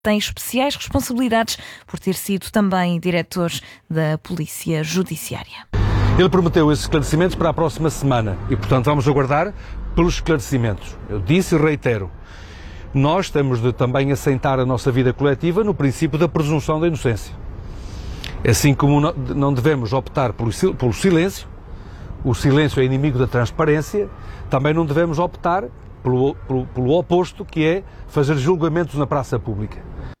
tem especiais responsabilidades por ter sido também diretor da Polícia Judiciária. Ele prometeu esses esclarecimentos para a próxima semana e, portanto, vamos aguardar pelos esclarecimentos. Eu disse e reitero, nós temos de também assentar a nossa vida coletiva no princípio da presunção da inocência. Assim como não devemos optar pelo silêncio, o silêncio é inimigo da transparência, também não devemos optar pelo oposto, que é fazer julgamentos na praça pública.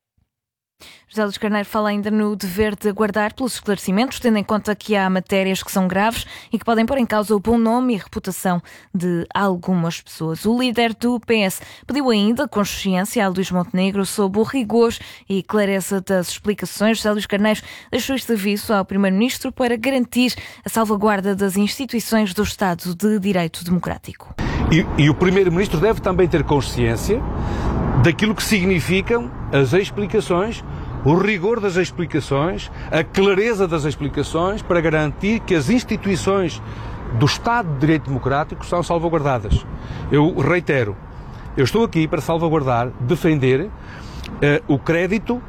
José Luís Carneiro fala ainda no dever de aguardar pelos esclarecimentos, tendo em conta que há matérias que são graves e que podem pôr em causa o bom nome e a reputação de algumas pessoas. O líder do PS pediu ainda consciência a Luís Montenegro sobre o rigor e clareza das explicações. José Luís Carneiro deixou este aviso ao Primeiro-Ministro para garantir a salvaguarda das instituições do Estado de Direito Democrático. E o Primeiro-Ministro deve também ter consciência daquilo que significam as explicações, o rigor das explicações, a clareza das explicações para garantir que as instituições do Estado de Direito Democrático são salvaguardadas. Eu reitero, eu estou aqui para salvaguardar, defender o crédito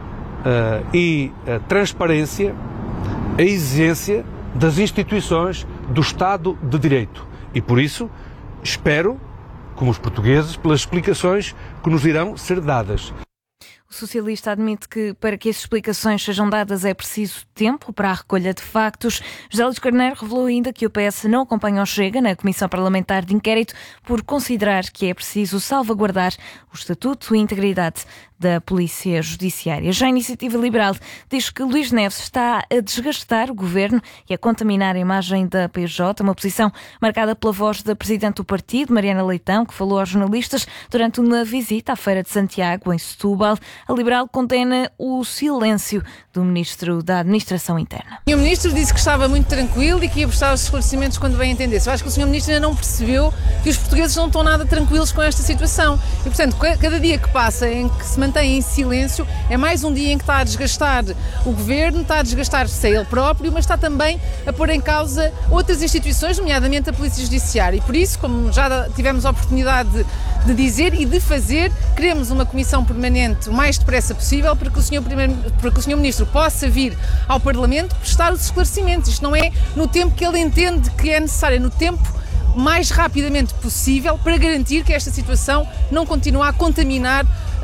e a transparência, a exigência das instituições do Estado de Direito. E por isso espero, como os portugueses, pelas explicações que nos irão ser dadas. O socialista admite que para que as explicações sejam dadas é preciso tempo para a recolha de factos. José Luís Carneiro revelou ainda que o PS não acompanha o Chega na Comissão Parlamentar de Inquérito por considerar que é preciso salvaguardar o estatuto e a integridade da Polícia Judiciária. Já a Iniciativa Liberal diz que Luís Neves está a desgastar o governo e a contaminar a imagem da PJ, uma posição marcada pela voz da presidente do partido, Mariana Leitão, que falou aos jornalistas durante uma visita à Feira de Santiago, em Setúbal. A Liberal condena o silêncio do Ministro da Administração Interna. O Ministro disse que estava muito tranquilo e que ia prestar os esclarecimentos quando bem entendesse. Eu acho que o Sr. Ministro ainda não percebeu que os portugueses não estão nada tranquilos com esta situação. E, portanto, cada dia que passa em que se mantém em silêncio é mais um dia em que está a desgastar o Governo, está a desgastar-se a ele próprio, mas está também a pôr em causa outras instituições, nomeadamente a Polícia Judiciária. E por isso, como já tivemos a oportunidade de dizer e de fazer, queremos uma comissão permanente o mais depressa possível para que o Sr. Ministro possa vir ao Parlamento prestar os esclarecimentos. Isto não é no tempo que ele entende que é necessário, é no tempo mais rapidamente possível para garantir que esta situação não continue a contaminar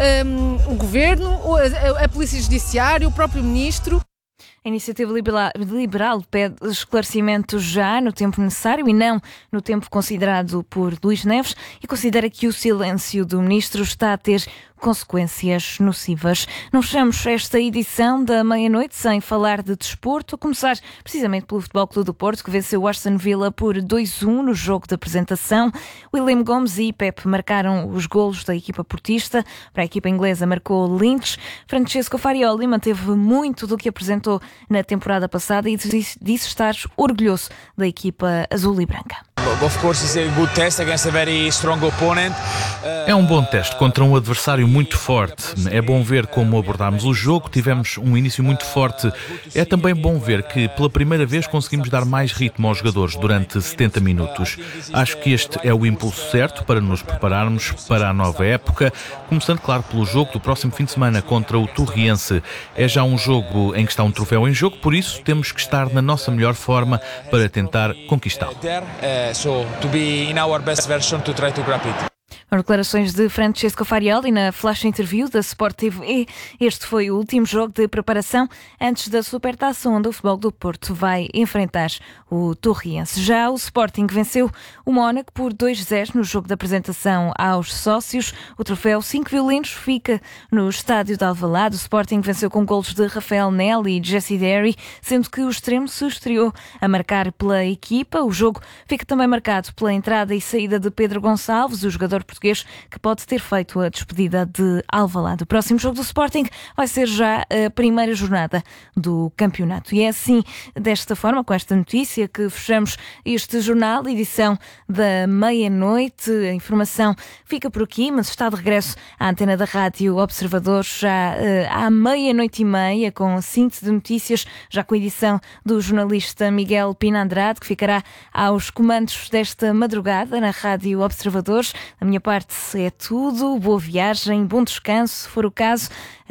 o Governo, a Polícia Judiciária, o próprio Ministro. A Iniciativa Liberal pede esclarecimentos já no tempo necessário e não no tempo considerado por Luís Neves e considera que o silêncio do Ministro está a ter consequências nocivas. Não fechamos esta edição da meia-noite sem falar de desporto, a começar precisamente pelo Futebol Clube do Porto, que venceu o Aston Villa por 2-1 no jogo de apresentação. William Gomes e Pepe marcaram os golos da equipa portista. Para a equipa inglesa marcou Lynch. Francesco Farioli manteve muito do que apresentou na temporada passada e disse estar orgulhoso da equipa azul e branca. É um bom teste contra um adversário muito forte. É bom ver como abordámos o jogo, tivemos um início muito forte. É também bom ver que pela primeira vez conseguimos dar mais ritmo aos jogadores durante 70 minutos. Acho que este é o impulso certo para nos prepararmos para a nova época, começando, claro, pelo jogo do próximo fim de semana contra o Torriense. É já um jogo em que está um troféu em jogo, por isso temos que estar na nossa melhor forma para tentar conquistá-lo. Declarações de Francesco Farioli na flash interview da Sport TV. Este foi o último jogo de preparação antes da Supertaça, onde o Futebol do Porto vai enfrentar o Torriense. Já o Sporting venceu o Mónaco por 2-0 no jogo de apresentação aos sócios. O troféu 5 violinos fica no estádio de Alvalade. O Sporting venceu com golos de Rafael Nelly e Jesse Derry, sendo que o extremo se estreou a marcar pela equipa. O jogo fica também marcado pela entrada e saída de Pedro Gonçalves, o jogador português que pode ter feito a despedida de Alvalade. O próximo jogo do Sporting vai ser já a primeira jornada do campeonato. E é assim, desta forma, com esta notícia, que fechamos este jornal, edição da meia-noite. A informação fica por aqui, mas está de regresso à antena da Rádio Observador já à meia-noite e meia, com a síntese de notícias, já com a edição do jornalista Miguel Pina Andrade, que ficará aos comandos desta madrugada na Rádio Observador. Da minha parte, parte é tudo. Boa viagem, bom descanso, se for o caso.